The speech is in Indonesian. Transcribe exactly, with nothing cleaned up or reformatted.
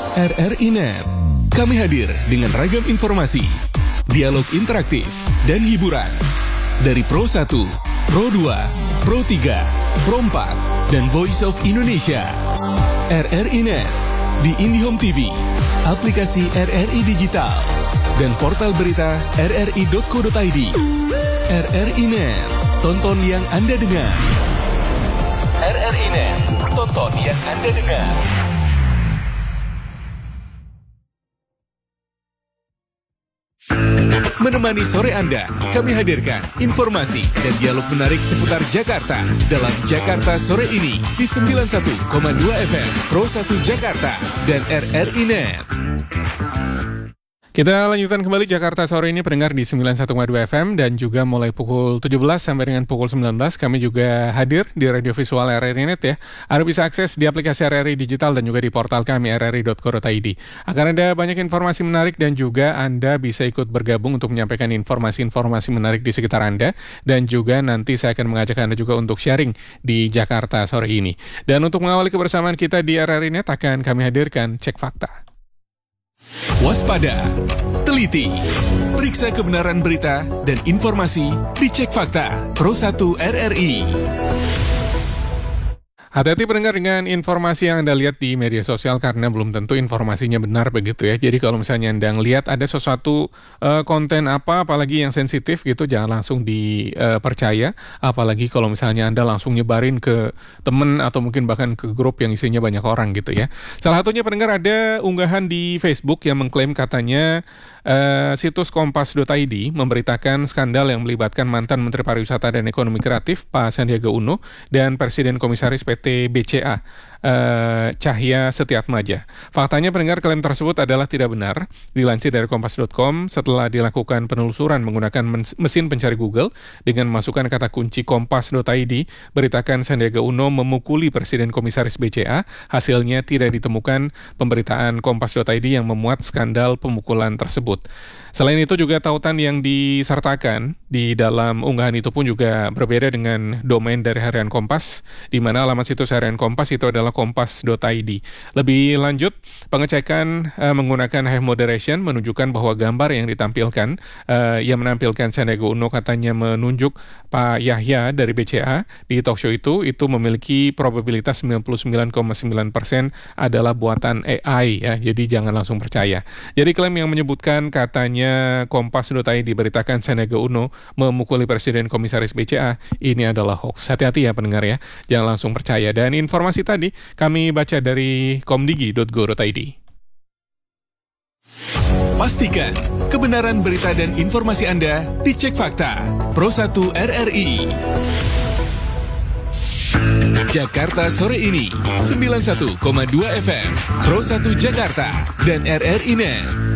R R I Net. Kami hadir dengan ragam informasi, dialog interaktif, dan hiburan. Dari Pro satu, Pro dua, Pro tiga, Pro empat, dan Voice of Indonesia. R R I Net di IndiHome T V, aplikasi R R I Digital, dan portal berita r r i dot co dot i d. R R I Net, tonton yang Anda dengar. R R I Net, tonton yang Anda dengar. Menemani sore Anda, kami hadirkan informasi dan dialog menarik seputar Jakarta dalam Jakarta Sore ini di sembilan puluh satu koma dua F M Pro satu Jakarta dan R R I Net. Kita lanjutkan kembali Jakarta Sore ini pendengar di sembilan puluh satu koma dua F M dan juga mulai pukul tujuh belas sampai dengan pukul sembilan belas kami juga hadir di radio visual R R I Net ya. Anda bisa akses di aplikasi R R I Digital dan juga di portal kami r r i dot co dot i d. Akan ada banyak informasi menarik dan juga Anda bisa ikut bergabung untuk menyampaikan informasi-informasi menarik di sekitar Anda dan juga nanti saya akan mengajak Anda juga untuk sharing di Jakarta Sore ini. Dan untuk mengawali kebersamaan kita di R R I Net akan kami hadirkan Cek Fakta. Waspada, teliti, periksa kebenaran berita dan informasi di Cek Fakta Pro satu R R I. Hati-hati pendengar dengan informasi yang Anda lihat di media sosial karena belum tentu informasinya benar begitu ya. Jadi kalau misalnya Anda lihat ada sesuatu uh, konten apa, apalagi yang sensitif gitu, jangan langsung dipercaya. Uh, apalagi kalau misalnya Anda langsung nyebarin ke temen atau mungkin bahkan ke grup yang isinya banyak orang gitu ya. Salah satunya pendengar ada unggahan di Facebook yang mengklaim katanya uh, situs kompas dot i d memberitakan skandal yang melibatkan mantan Menteri Pariwisata dan Ekonomi Kreatif Pak Sandiaga Uno dan Presiden Komisaris P T B C A uh, Cahya Setiatmaja. Faktanya pendengar klaim tersebut adalah tidak benar. Dilansir dari kompas dot com, setelah dilakukan penelusuran menggunakan mesin pencari Google dengan memasukkan kata kunci kompas dot i d, beritakan Sandiaga Uno memukuli Presiden Komisaris B C A. Hasilnya tidak ditemukan pemberitaan kompas dot i d yang memuat skandal pemukulan tersebut. Selain itu juga tautan yang disertakan di dalam unggahan itu pun juga berbeda dengan domain dari harian Kompas, di mana alamat situs harian Kompas itu adalah kompas dot i d. Lebih lanjut, pengecekan uh, menggunakan Hive Moderation menunjukkan bahwa gambar yang ditampilkan, uh, yang menampilkan Sandiaga Uno katanya menunjuk Pak Yahya dari B C A di talkshow itu, itu memiliki probabilitas sembilan puluh sembilan koma sembilan persen adalah buatan A I ya, jadi jangan langsung percaya. Jadi klaim yang menyebutkan katanya kompas dot i d diberitakan Sandiaga Uno memukuli Presiden Komisaris B C A, ini adalah hoax. Hati-hati ya pendengar ya, jangan langsung percaya. Dan informasi tadi kami baca dari komdigi dot go dot i d. Pastikan kebenaran berita dan informasi Anda di Cek Fakta Pro satu R R I. Jakarta Sore ini sembilan puluh satu koma dua F M Pro satu Jakarta dan R R I Net.